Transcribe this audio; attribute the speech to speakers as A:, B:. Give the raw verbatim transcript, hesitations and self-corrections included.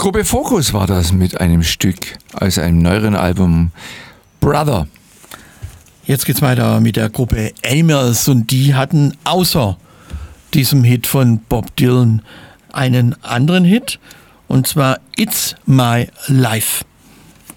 A: Gruppe Focus war das mit einem Stück aus einem neueren Album Brother.
B: Jetzt geht's weiter mit der Gruppe Amers und die hatten außer diesem Hit von Bob Dylan einen anderen Hit und zwar It's My Life.